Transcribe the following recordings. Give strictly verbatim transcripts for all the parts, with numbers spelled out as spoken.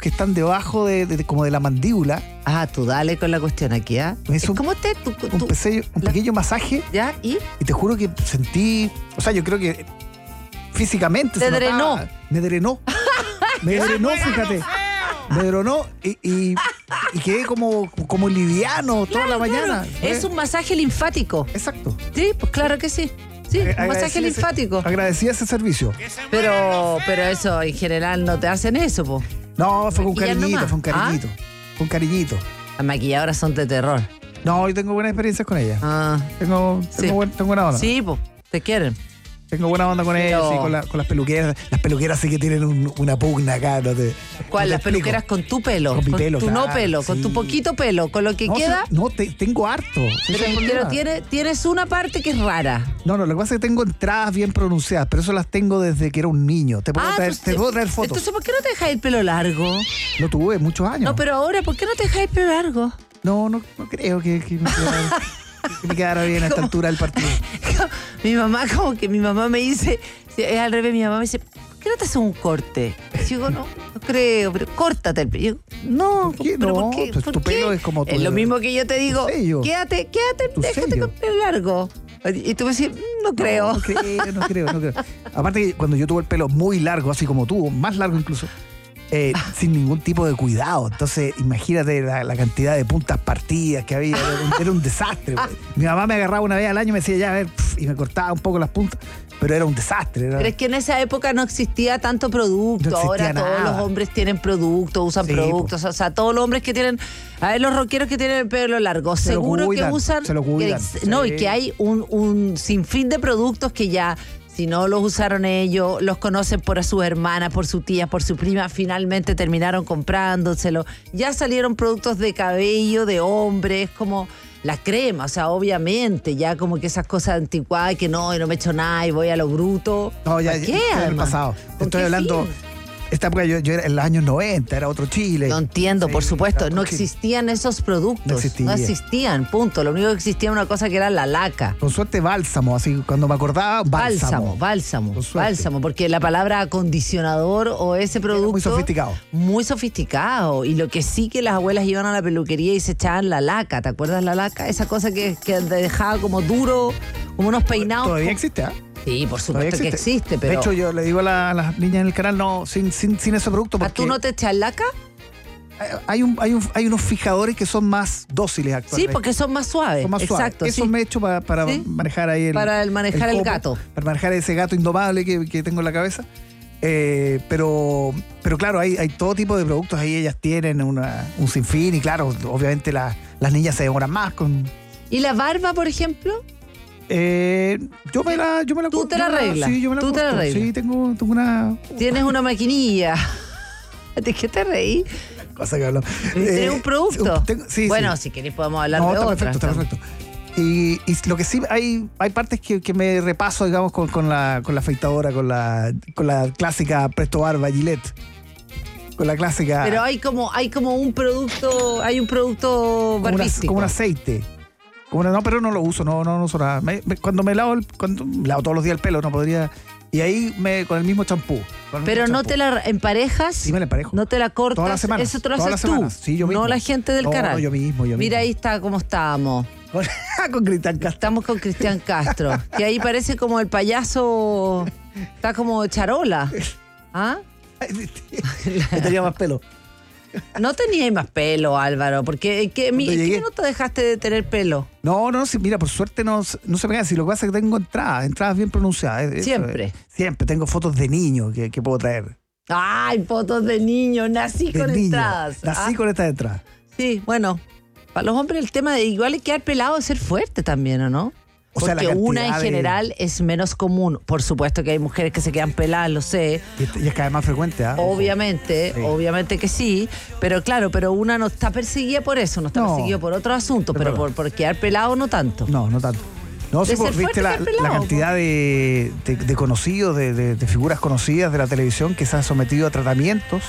que están debajo de, de, de como de la mandíbula. Ah, tú dale con la cuestión aquí, ¿ah? ¿eh? Es un, ¿Cómo te...? Tú, un, tú, pequeño, un la, pequeño masaje. ¿Ya? ¿Y? Y te juro que sentí... O sea, yo creo que físicamente... Te se drenó. Notaba, me drenó. Me drenó, fíjate. Me drenó y, y, y quedé como, como liviano toda claro, la mañana. Claro. Es un masaje linfático. Exacto. Sí, pues claro que sí. Sí, un masaje linfático. Ese, agradecí ese servicio. Pero, pero eso, en general, no te hacen eso, po. No, fue con Maquillar cariñito, nomás. fue un cariñito. ¿Ah? Fue un cariñito. Las maquilladoras son de terror. No, yo tengo buenas experiencias con ellas. Ah. Tengo, Sí. tengo, buen, tengo buena onda. Sí, pues, te quieren. Tengo buena onda con Pero- ellas, sí, con, la- con las peluqueras. Las peluqueras sí que tienen un- una pugna acá. No te, ¿Cuál? no te Las explico. peluqueras con tu pelo. Con mi pelo, tu no claro, pelo, con sí. tu poquito pelo, con lo que No, queda. sí, no, te- tengo harto. Pero, Ese es el pero problema. tiene, tienes una parte que es rara. No, no, lo que pasa es que tengo entradas bien pronunciadas, pero eso las tengo desde que era un niño. Te puedo, traer, pues, te puedo traer fotos. Entonces, ¿por qué no te dejas el pelo largo? Lo tuve muchos años. No, pero ahora, ¿por qué no te dejas el pelo largo? No, no, no creo que, que me quedara, que me quedara bien a esta altura del partido. Mi mamá, como que mi mamá me dice, es al revés, mi mamá me dice, ¿por qué no te haces un corte? Y yo digo, no, no creo, pero córtate el pelo. Y yo, no, ¿Por qué pero no? ¿por qué? Pues ¿Por tu qué? pelo es como tu- Es lo mismo que yo te digo, tu sello. quédate, quédate, Tu déjate sello. con pelo largo. Y tú me decís, "Mm, no creo. No, no creo, no creo, no creo. Aparte que cuando yo tuve el pelo muy largo, así como tú, más largo incluso, eh, sin ningún tipo de cuidado. Entonces, imagínate la, la cantidad de puntas partidas que había. Era un, era un desastre. Mi mamá me agarraba una vez al año y me decía, ya, a ver, pf, y me cortaba un poco las puntas, pero era un desastre. Era, Pero es que en esa época no existía tanto producto. No existía Ahora todos nada. los hombres tienen productos, usan Sí, productos. O sea, todos los hombres que tienen. A ver, los rockeros que tienen el pelo largo, Se lo seguro cuidan, que usan. se lo cuidan, que- no, sí. y que hay un, un sinfín de productos que ya. Si no los usaron ellos, los conocen por sus hermanas, por su tía, por su prima, finalmente terminaron comprándoselo. Ya salieron productos de cabello, de hombres, como la crema, o sea, obviamente, ya como que esas cosas anticuadas, que no, y no me echo nada y voy a lo bruto. No, ya, ¿Para ya qué, estoy en el además? pasado. ¿Con Estoy qué hablando. fin? Esta época yo, yo era en los años noventa, era otro Chile. No entiendo, por Sí, supuesto. era No otro Chile. existían esos productos. No existía. No existían, punto. Lo único que existía era una cosa que era la laca. Con suerte bálsamo, así cuando me acordaba, bálsamo. Bálsamo, bálsamo, Con suerte. bálsamo, porque la palabra acondicionador o ese producto... muy sofisticado. Muy sofisticado. Y lo que sí que las abuelas iban a la peluquería y se echaban la laca. ¿Te acuerdas la laca? Esa cosa que, que te dejaba como duro, como unos peinados. Todavía como- existe, ¿ah? Sí, por Todavía supuesto que existe, pero... De hecho, yo le digo a, la- a las niñas en el canal, no, sin, sin, sin ese producto, ¿A porque tú no te echas laca? hay, un, hay, un, hay unos fijadores que son más dóciles Sí, actualmente. porque son más suaves. Son más suaves. Exacto, Eso sí. me he hecho para, para Sí. manejar ahí el... Para el manejar el copo, gato. Para manejar ese gato indomable que, que tengo en la cabeza. Eh, pero, pero claro, hay, hay todo tipo de productos ahí, ellas tienen una, un sinfín y claro, obviamente la- las niñas se demoran más con... ¿Y la barba, por ejemplo? Eh, yo me la yo me la Tú corto, te la yo me arreglas, Sí, yo me la tú te la corto. arreglas. Sí, tengo, tengo una Tienes una maquinilla. ¿De qué te reí? cosa que hablo. ¿Tienes Eh, un producto? tengo- sí, bueno, sí. si queréis podemos hablar No, de está otra. perfecto, está perfecto. Y, y lo que sí, hay, hay partes que, que me repaso, digamos, con, con, la, con la afeitadora, con la, con la clásica Presto Barba Gillette. Con la clásica... Pero hay como, hay como un producto, hay un producto como, una- barbístico. como un aceite. Como una- no, pero no lo uso, no, no, no uso nada. Me- me- cuando me lavo, el- cuando me lavo todos los días el pelo, no podría... Y ahí me con el mismo champú. con el Pero mismo no champú. te la emparejas. Sí, me la emparejo. No te la cortas. Todas las semanas. Eso te lo todas haces las tú. semanas. Sí, yo mismo. No la gente del No, canal. no, yo mismo, yo Mira, mismo. ahí está como estábamos. Con, con Cristian Castro. Estamos con Cristian Castro. Que ahí parece como el payaso. Está como charola. ¿Ah? Que tenía más pelo. No tenías más pelo, Álvaro, porque ¿qué, mi- Cuando ¿en llegué. qué minuto dejaste de tener pelo? No, no, sí, mira, por suerte no, no se me cae. Si lo que pasa es que tengo entradas, entradas bien pronunciadas. eso Siempre. es. Siempre. Tengo fotos de niños que, que puedo traer. Ay, fotos de niños, nací De con niños. entradas. Nací Ah, con estas entradas. sí, bueno, para los hombres el tema de igual es quedar pelado es ser fuerte también, ¿o no? O sea, la Porque una en cantidad de- general es menos común. Por supuesto que hay mujeres que se quedan peladas, lo sé. Y, es- y es cada vez más frecuente, ¿ah? Obviamente, Sí. obviamente que sí, pero claro, pero una no está perseguida por eso, no está No. perseguida por otros asuntos, Es pero verdad. por, por quedar pelado no tanto. No, no tanto. No, sí, De pues, ser viste fuerte, la, ser pelado, la cantidad de, de- de conocidos, de, de- de figuras conocidas de la televisión que se han sometido a tratamientos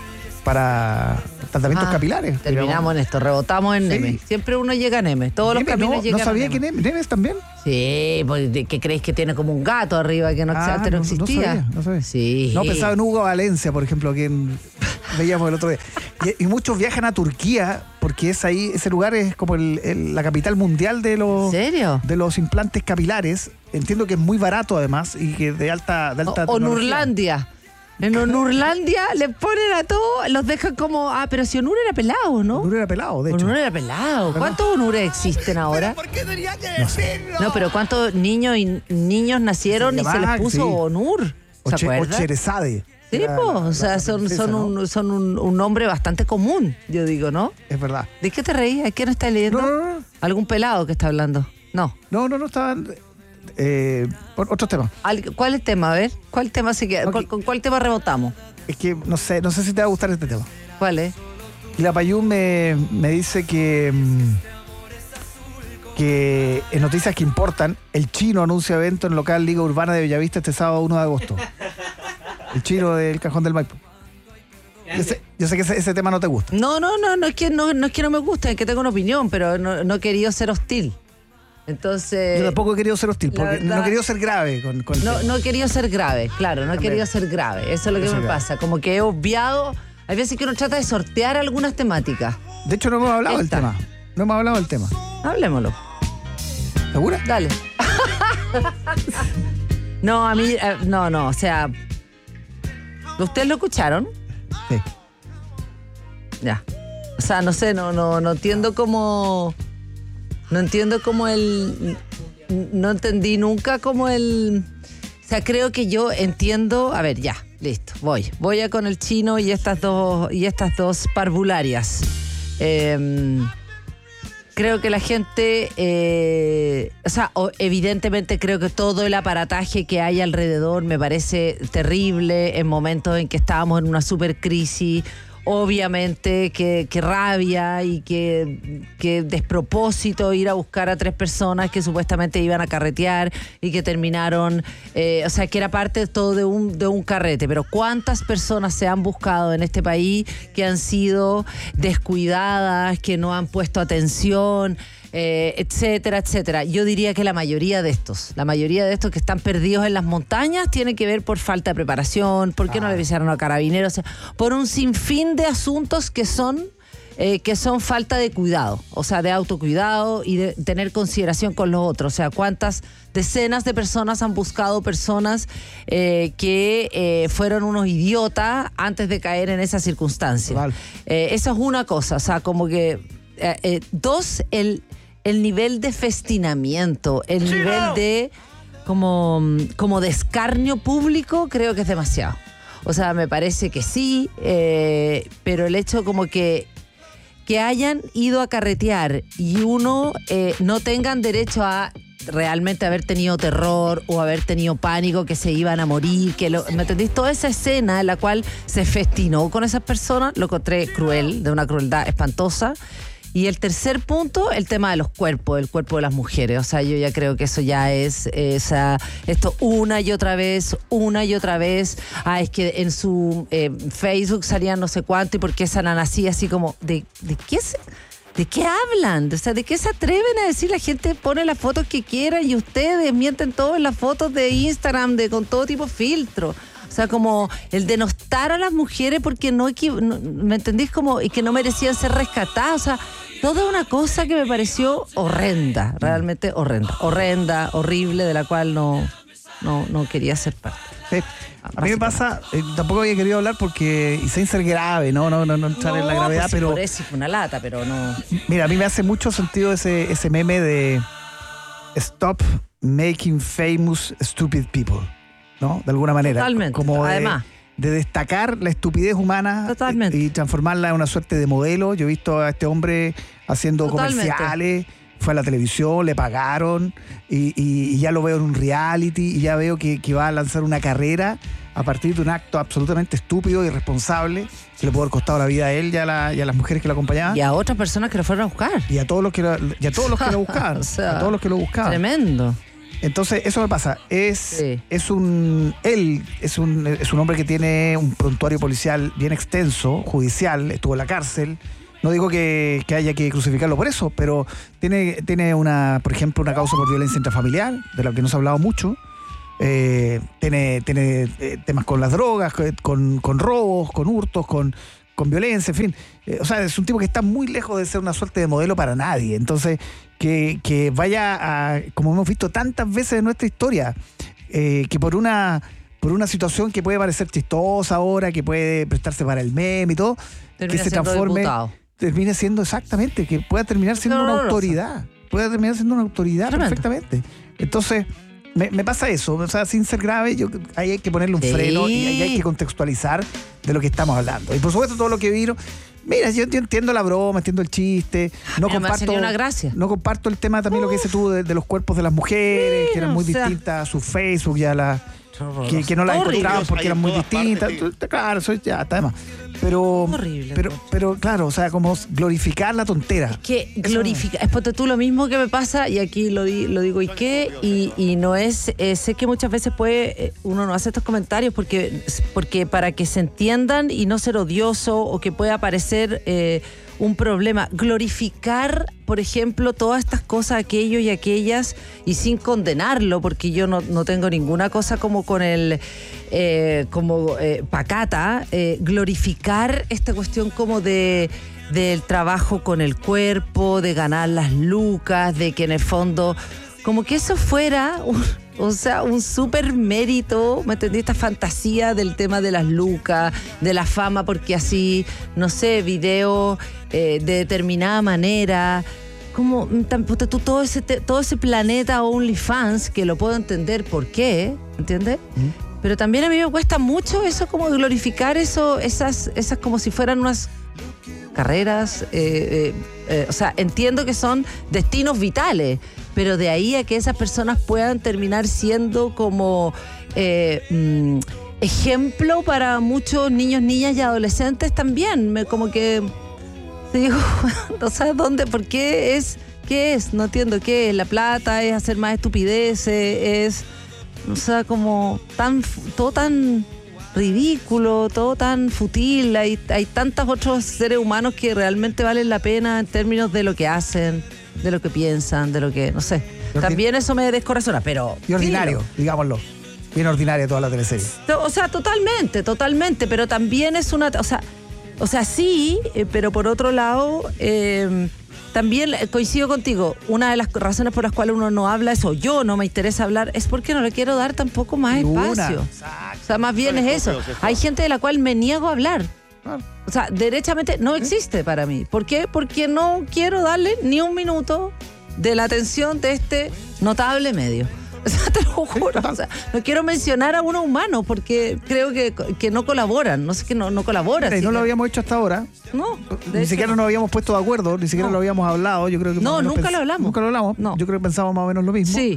para tratamientos Ah, capilares. Terminamos digamos. en esto, rebotamos en Sí. Nemes. Siempre uno llega a Nemes, todos los Nemes, caminos no, llegan no sabía a que Nemes. Nemes, Nemes también. Sí, pues, ¿de ¿qué creéis que tiene como un gato arriba que no, Ah, antes no no- no existía? sabía, no sabía. Sí. No pensaba en Hugo Valencia, por ejemplo, aquí en, veíamos el otro día. Y, y muchos viajan a Turquía porque es ahí, ese lugar es como el, el, la capital mundial de los, ¿En serio? de los implantes capilares. Entiendo que es muy barato además y que de alta, de alta O, o Nurlandia. En Onurlandia le ponen a todo, los dejan como, ah, pero si Onur era pelado, ¿no? Onur era pelado, de hecho. Onur era pelado. ¿Cuántos Onures existen ahora? ¿Por qué tenía que No sé. decirlo? No, pero ¿cuántos niños y niños nacieron Se y se les llamaban, puso sí. Onur? ¿Se Oche- acuerdan? Ocherezade. Sí, Era po, la- o sea, la son, princesa, son, ¿no? un, son un, un nombre bastante común, yo digo, ¿no? Es verdad. ¿De qué te reís? ¿A quién estás leyendo? No, no, no. ¿Algún pelado que está hablando? No. No, no, no estaban. Eh, por otros temas. Al- ¿Cuál es el tema? A ver, ¿cuál tema se queda? Ok. ¿Con, con cuál tema rebotamos? Es que no sé, no sé si te va a gustar este tema. ¿Cuál es? Y la Payún me, me dice que, mm, que en noticias que importan, el Chino anuncia evento en el local Liga Urbana de Bellavista este sábado uno de agosto. El Chino del Cajón del Maipo. Yo sé, yo sé que ese, ese tema no te gusta. No, no, no, no es que no, no es que no me guste, es que tengo una opinión, pero no, no he querido ser hostil. Entonces. Yo tampoco he querido ser hostil, la porque verdad- no he querido ser grave con, con el No, tema. no he querido ser grave, claro, no he También. querido ser grave. Eso es lo que Eso me es grave. pasa. Como que he obviado. Hay veces que uno trata de sortear algunas temáticas. De hecho, no hemos hablado Esta. del tema. No hemos hablado del tema. Hablemoslo. ¿Segura? Dale. No, a mí. eh, no, no, o sea. ¿Ustedes lo escucharon? Sí. Ya. O sea, no sé, no, no, no entiendo cómo. No entiendo cómo el. No entendí nunca cómo el. O sea, creo que yo entiendo. A ver, ya, listo, voy. Voy a con el Chino y estas dos, y estas dos parvularias. Eh, creo que la gente. eh, o sea, o- evidentemente creo que todo el aparataje que hay alrededor me parece terrible en momentos en que estábamos en una super crisis. Obviamente que, que rabia y que, que despropósito ir a buscar a tres personas que supuestamente iban a carretear y que terminaron, eh, o sea, que era parte todo de un, de un carrete. Pero ¿cuántas personas se han buscado en este país que han sido descuidadas, que no han puesto atención? Eh, etcétera, etcétera. Yo diría que la mayoría de estos, la mayoría de estos que están perdidos en las montañas tienen que ver por falta de preparación, por qué no le avisaron a carabineros, o sea, por un sinfín de asuntos que son eh, que son falta de cuidado, o sea, de autocuidado y de tener consideración con los otros. O sea, cuántas decenas de personas han buscado personas eh, que eh, fueron unos idiotas antes de caer en esa circunstancia. Total. Eh, esa es una cosa, o sea, como que eh, eh, dos, el el nivel de festinamiento, el ¡Chino! nivel de como, como de escarnio público, creo que es demasiado. O sea, me parece que sí, eh, pero el hecho como que, que hayan ido a carretear y uno eh, no tengan derecho a realmente haber tenido terror o haber tenido pánico, que se iban a morir, que lo, ¿me entendís? Toda esa escena en la cual se festinó con esas personas, lo encontré cruel, de una crueldad espantosa. Y el tercer punto, el tema de los cuerpos, el cuerpo de las mujeres. O sea, yo ya creo que eso ya es, eh, o sea, esto una y otra vez, una y otra vez. Ah, es que en su eh, Facebook salían no sé cuánto y por qué esa nana así, así como, ¿de, de qué se, ¿de qué hablan? O sea, ¿de qué se atreven a decir? La gente pone las fotos que quiera y ustedes mienten todo en las fotos de Instagram, de con todo tipo de filtro. O sea, como el denostar a las mujeres porque no, equi- no ¿me entendís? Como, y que no merecían ser rescatadas. O sea, toda una cosa que me pareció horrenda, realmente horrenda. Horrenda, horrible, de la cual no, no, no quería ser parte. Sí. A mí me pasa, eh, tampoco había querido hablar porque, y sin ser grave, no, no, no, no entrar en la gravedad, pues sí, pero por eso fue una lata, pero no. mira, a mí me hace mucho sentido ese, ese meme de Stop Making Famous Stupid People, ¿no? De alguna manera. Totalmente, Como de, además. de destacar la estupidez humana Totalmente. y transformarla en una suerte de modelo. Yo he visto a este hombre haciendo Totalmente. comerciales, fue a la televisión, le pagaron y, y- y ya lo veo en un reality y ya veo que, que va a lanzar una carrera a partir de un acto absolutamente estúpido, irresponsable, que le pudo haber costado la vida a él y a, la- y a las mujeres que lo acompañaban. Y a otras personas que lo fueron a buscar. Y a todos los que lo, y a todos los que lo buscaban. O sea, a todos los que lo buscaban. Tremendo. Entonces, eso me pasa. Es, Sí. es un. Él es un, es un hombre que tiene un prontuario policial bien extenso, judicial, estuvo en la cárcel. No digo que, que haya que crucificarlo por eso, pero tiene, tiene una, por ejemplo, una causa por violencia intrafamiliar, de la que no se ha hablado mucho. Eh, tiene tiene eh, temas con las drogas, con, con robos, con hurtos, con, con violencia, en fin. Eh, o sea, es un tipo que está muy lejos de ser una suerte de modelo para nadie. Entonces, que, que vaya a, como hemos visto tantas veces en nuestra historia, eh, que por una, por una situación que puede parecer chistosa ahora, que puede prestarse para el meme y todo, Termina que se siendo transforme, diputado. termine siendo exactamente, que pueda terminar siendo No, una no, no, autoridad. Puede terminar siendo una autoridad Tremendo. perfectamente. Entonces, me, me pasa eso. O sea, sin ser grave, yo, ahí hay que ponerle un Sí. freno y ahí hay que contextualizar de lo que estamos hablando. Y por supuesto, todo lo que vino. Mira, yo, yo entiendo la broma, entiendo el chiste. No Mira, me hace comparto, ni una gracia. no comparto el tema también, lo que dices tú, de, de los cuerpos de las mujeres, que eran muy o sea. distintas a su Facebook y a la. Que, que no las Horrible. encontraban porque Hay eran en muy todas distintas. partes, sí. Claro, eso ya está de más. Pero, Horrible, pero, encuentro. pero claro, o sea, como glorificar la tontera. Que Eso- glorifica, es ponte tú lo mismo que me pasa, y aquí lo, di- lo digo y qué, y, y no es, eh, sé que muchas veces puede, eh, uno no hace estos comentarios porque, porque para que se entiendan y no ser odioso o que pueda parecer eh, un problema, glorificar, por ejemplo, todas estas cosas, aquellos y aquellas, y sin condenarlo, porque yo no, no tengo ninguna cosa como con el, eh, como eh, pacata, eh, glorificar esta cuestión como de del trabajo con el cuerpo, de ganar las lucas, de que en el fondo, como que eso fuera, un, o sea, un súper mérito, ¿me entendí? Esta fantasía del tema de las lucas, de la fama, porque así, no sé, videos eh, de determinada manera, como tan- puta, tú, todo ese te- todo ese planeta OnlyFans, que lo puedo entender por qué, ¿entiendes? Pero también a mí me cuesta mucho eso, como glorificar eso, esas, esas como si fueran unas carreras, eh, eh, eh, o sea, entiendo que son destinos vitales, pero de ahí a que esas personas puedan terminar siendo como eh, mm, ejemplo para muchos niños, niñas y adolescentes también, me, como que digo, no sabes dónde, por qué es, qué es, no entiendo qué es, la plata, es hacer más estupideces, es, o sea, como tan, todo tan ridículo, todo tan fútil, hay, hay tantos otros seres humanos que realmente valen la pena en términos de lo que hacen, de lo que piensan, de lo que, no sé. Ordi- También eso me descorazona, pero... Y ordinario, filo. digámoslo. Bien ordinaria toda la teleserie. O sea, totalmente, totalmente, pero también es una... O sea, o sea sí, eh, pero por otro lado, eh, también coincido contigo, una de las razones por las cuales uno no habla es, o yo no me interesa hablar, es porque no le quiero dar tampoco más Ninguna. espacio. Exacto. O sea, más bien es eso. Hay gente de la cual me niego a hablar. Claro. O sea, derechamente no existe para mí. ¿Por qué? Porque no quiero darle ni un minuto de la atención de este notable medio. O sea, te lo juro. O sea, no quiero mencionar a unos humanos porque creo que, que no colaboran. No sé que no, no colaboran. Mira, y así no lo que- habíamos hecho hasta ahora. No, de Ni hecho, siquiera nos habíamos puesto de acuerdo, ni siquiera No. lo habíamos hablado. Yo creo que No, más o menos nunca pens- lo hablamos. Nunca lo hablamos. No. Yo creo que pensamos más o menos lo mismo. Sí.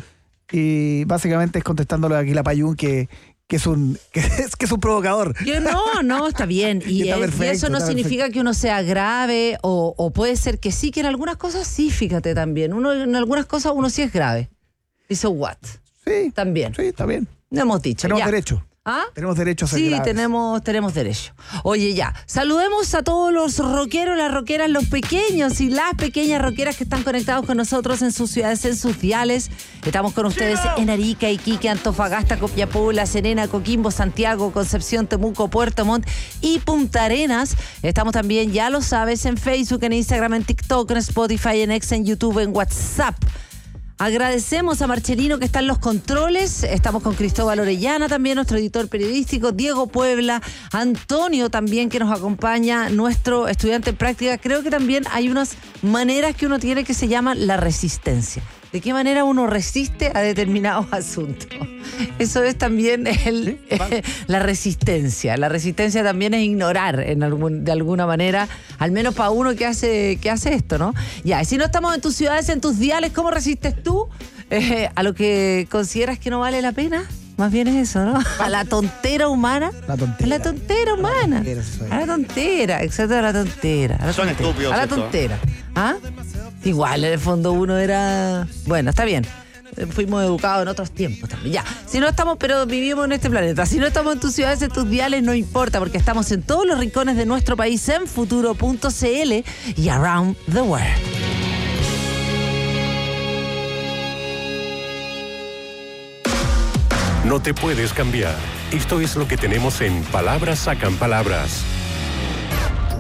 Y básicamente es contestándole aquí la Payún que, que es un que es, que es un provocador. Yo, no, no, está bien. Y, Está eh, y perfecto, eso no está significa que uno sea grave o, o puede ser que sí, que en algunas cosas sí, fíjate también. Uno, en algunas cosas uno sí es grave. Y so what? Sí, También. sí, está bien. No hemos dicho. Tenemos ya. derecho. ¿Ah? Tenemos derecho a ser Sí, graves. tenemos, tenemos derecho. Oye, ya, saludemos a todos los rockeros, las rockeras, los pequeños y las pequeñas rockeras que están conectados con nosotros en sus ciudades, en sus diales. Estamos con ustedes en Arica, Iquique, Antofagasta, Copiapó, La Serena, Coquimbo, Santiago, Concepción, Temuco, Puerto Montt y Punta Arenas. Estamos también, ya lo sabes, en Facebook, en Instagram, en TikTok, en Spotify, en X, en YouTube, en WhatsApp. Agradecemos a Marcelino que está en los controles. Estamos con Cristóbal Orellana también, nuestro editor periodístico, Diego Puebla, Antonio también que nos acompaña, nuestro estudiante en práctica. Creo que también hay unas maneras que uno tiene que se llaman la resistencia. ¿De qué manera uno resiste a determinados asuntos? Eso es también el, eh, la resistencia. La resistencia también es ignorar en algún, de alguna manera, al menos para uno que hace, que hace esto, ¿no? Ya, y si no estamos en tus ciudades, en tus diales, ¿cómo resistes tú eh, a lo que consideras que no vale la pena? Más bien es eso, ¿no? A la tontera humana. La tontera. A la tontera humana. tontera, eso es. A la tontera, exacto, a la tontera. A la Son tontera. estúpidos A la estos. tontera. ¿Ah? Igual, en el fondo uno era... Bueno, está bien. Eh, Fuimos educados en otros tiempos también. Ya. Si no estamos, pero vivimos en este planeta. Si no estamos en tus ciudades, en tus diales, no importa, porque estamos en todos los rincones de nuestro país en futuro punto c l y around the world. No te puedes cambiar. Esto es lo que tenemos en Palabras Sacan Palabras.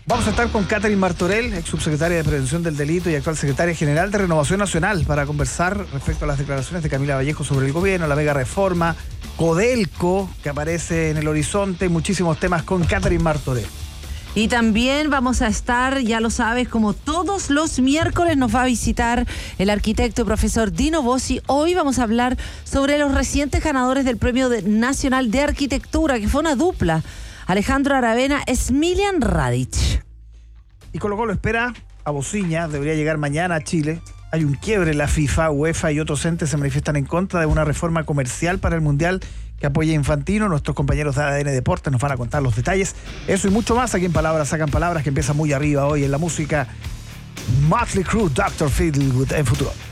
Vamos a estar con Catherine Martorell, ex subsecretaria de Prevención del Delito y actual secretaria general de Renovación Nacional, para conversar respecto a las declaraciones de Camila Vallejo sobre el gobierno, la mega reforma, Codelco, que aparece en el horizonte, y muchísimos temas con Catherine Martorell. Y también vamos a estar, ya lo sabes, como todos los miércoles nos va a visitar el arquitecto y profesor Dino Bossi. Hoy vamos a hablar sobre los recientes ganadores del Premio de- Nacional de Arquitectura, que fue una dupla. Alejandro Aravena, Smiljan Radic. Y Colo Colo espera a Bociña, debería llegar mañana a Chile. Hay un quiebre en la FIFA, UEFA y otros entes se manifiestan en contra de una reforma comercial para el Mundial que apoya a Infantino. Nuestros compañeros de A D N Deportes nos van a contar los detalles. Eso y mucho más aquí en Palabras Sacan Palabras, que empieza muy arriba hoy en la música. Motley Crue, doctor Feelgood en Futuro.